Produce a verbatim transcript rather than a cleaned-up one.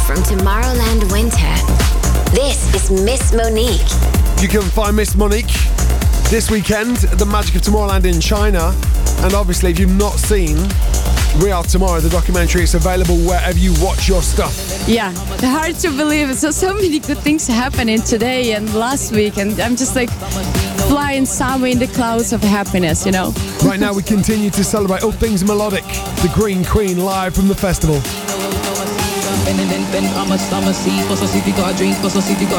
from Tomorrowland Winter. This is Miss Monique. You can find Miss Monique this weekend at the Magic of Tomorrowland in China. And obviously, if you've not seen We Are Tomorrow, the documentary, is available wherever you watch your stuff. Yeah, hard to believe. So, so many good things happening today and last week. And I'm just like flying somewhere in the clouds of happiness, you know. Right now, we continue to celebrate all things melodic. The Green Queen live from the festival.